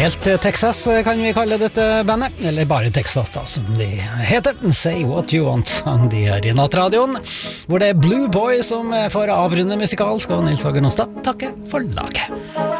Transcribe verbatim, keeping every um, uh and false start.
Helt Texas kan vi kalle dette bandet, eller bare Texas da, som de heter. Say What You Want, de her i Nattradioen, hvor det er Blue Boy som får avrunde musikalsk, og Nils Hagen Ostad takker for laget.